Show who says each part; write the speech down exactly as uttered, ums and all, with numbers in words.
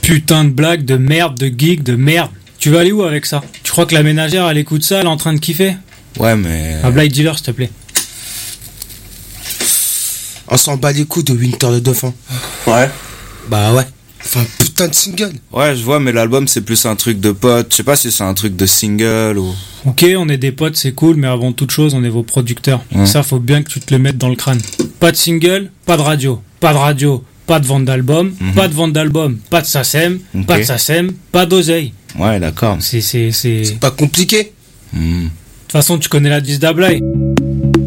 Speaker 1: Putain de blague, de merde, de geek, de merde. Tu vas aller où avec ça? Tu crois que la ménagère, elle écoute ça, elle est en train de kiffer?
Speaker 2: Ouais, mais...
Speaker 1: Un Blind Dealer, s'il te plaît.
Speaker 3: On s'en bat les coups de Winter de Dauphin.
Speaker 2: Ouais.
Speaker 3: Bah ouais. Enfin, putain de single.
Speaker 2: Ouais, je vois, mais l'album, c'est plus un truc de pote. Je sais pas si c'est un truc de single ou...
Speaker 1: Ok, on est des potes, c'est cool, mais avant toute chose, on est vos producteurs.
Speaker 2: Ouais.
Speaker 1: Ça, faut bien que tu te le mettes dans le crâne. Pas de single, pas de radio. Pas de radio, pas de vente d'album.
Speaker 2: Mm-hmm.
Speaker 1: Pas de vente d'album, pas de SACEM.
Speaker 2: Ok.
Speaker 1: Pas de SACEM, pas d'oseille.
Speaker 2: Ouais, d'accord.
Speaker 1: C'est, c'est, c'est...
Speaker 3: C'est pas compliqué.
Speaker 2: Hmm.
Speaker 1: De toute façon, tu connais la dix d'Ablaye.